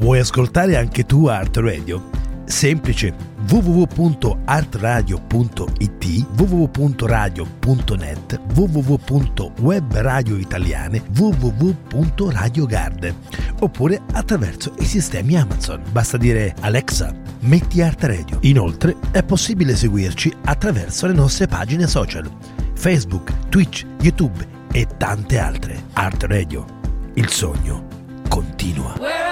Vuoi ascoltare anche tu Art Radio? Semplice, www.artradio.it, www.radio.net, www.webradioitaliane, www.radiogarde, oppure attraverso i sistemi Amazon. Basta dire Alexa, metti Art Radio. Inoltre è possibile seguirci attraverso le nostre pagine social, Facebook, Twitch, YouTube e tante altre. Art Radio, il sogno continua.